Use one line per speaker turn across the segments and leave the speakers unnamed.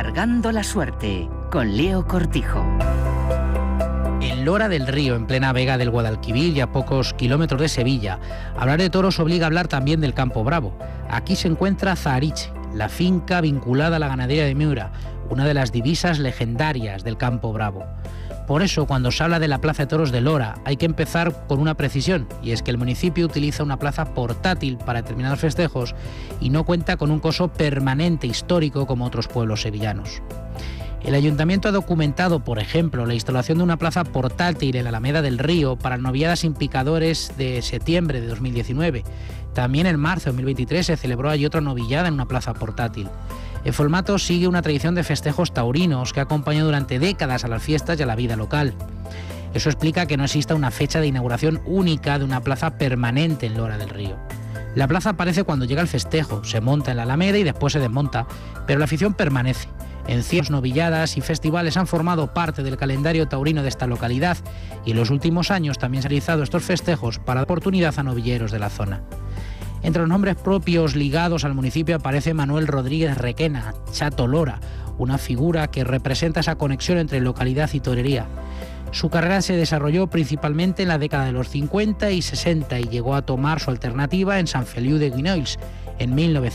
Cargando la suerte, con Leo Cortijo.
En Lora del Río, en plena vega del Guadalquivir y a pocos kilómetros de Sevilla, hablar de toros obliga a hablar también del Campo Bravo. Aquí se encuentra Zahariche, la finca vinculada a la ganadería de Miura, una de las divisas legendarias del Campo Bravo. Por eso, cuando se habla de la Plaza de Toros de Lora, hay que empezar con una precisión, y es que el municipio utiliza una plaza portátil para determinados festejos y no cuenta con un coso permanente histórico como otros pueblos sevillanos. El ayuntamiento ha documentado, por ejemplo, la instalación de una plaza portátil en la Alameda del Río para noviadas sin picadores de septiembre de 2019. También en marzo de 2023 se celebró allí otra novillada en una plaza portátil. El formato sigue una tradición de festejos taurinos que ha acompañado durante décadas a las fiestas y a la vida local. Eso explica que no exista una fecha de inauguración única de una plaza permanente en Lora del Río. La plaza aparece cuando llega el festejo, se monta en la Alameda y después se desmonta, pero la afición permanece. Encierros, novilladas y festivales han formado parte del calendario taurino de esta localidad y en los últimos años también se han realizado estos festejos para dar oportunidad a novilleros de la zona. Entre los nombres propios ligados al municipio aparece Manuel Rodríguez Requena, Chato Lora, una figura que representa esa conexión entre localidad y torería. Su carrera se desarrolló principalmente en la década de los 50 y 60 y llegó a tomar su alternativa en Sant Feliu de Guíxols en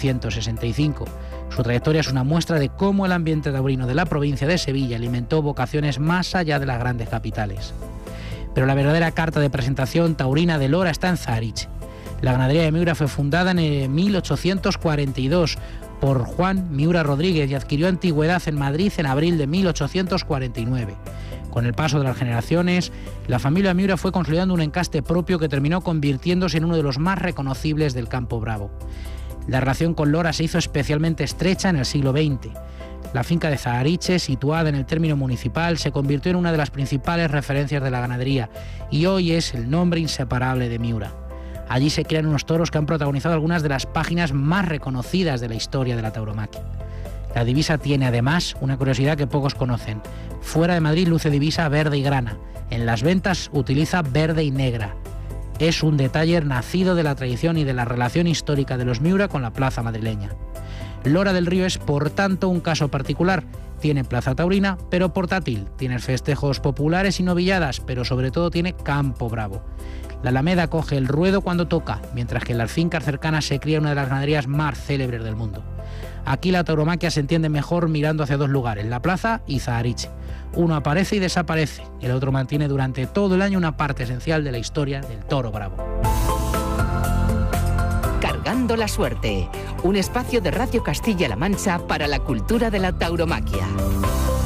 1965. Su trayectoria es una muestra de cómo el ambiente taurino de la provincia de Sevilla alimentó vocaciones más allá de las grandes capitales. Pero la verdadera carta de presentación taurina de Lora está en Zahariche. La ganadería de Miura fue fundada en 1842 por Juan Miura Rodríguez y adquirió antigüedad en Madrid en abril de 1849. Con el paso de las generaciones, la familia Miura fue consolidando un encaste propio que terminó convirtiéndose en uno de los más reconocibles del Campo Bravo. La relación con Lora se hizo especialmente estrecha en el siglo XX. La finca de Zahariche, situada en el término municipal, se convirtió en una de las principales referencias de la ganadería y hoy es el nombre inseparable de Miura. Allí se crean unos toros que han protagonizado algunas de las páginas más reconocidas de la historia de la tauromaquia. La divisa tiene además una curiosidad que pocos conocen. Fuera de Madrid luce divisa verde y grana. En las ventas utiliza verde y negra. Es un detalle nacido de la tradición y de la relación histórica de los Miura con la plaza madrileña. Lora del Río es, por tanto, un caso particular. Tiene plaza taurina, pero portátil. Tiene festejos populares y novilladas, pero sobre todo tiene Campo Bravo. La Alameda coge el ruedo cuando toca, mientras que en las fincas cercanas se cría una de las ganaderías más célebres del mundo. Aquí la tauromaquia se entiende mejor mirando hacia dos lugares, la plaza y Zahariche. Uno aparece y desaparece, y el otro mantiene durante todo el año una parte esencial de la historia del toro bravo.
Cargando la suerte, un espacio de Radio Castilla-La Mancha para la cultura de la tauromaquia.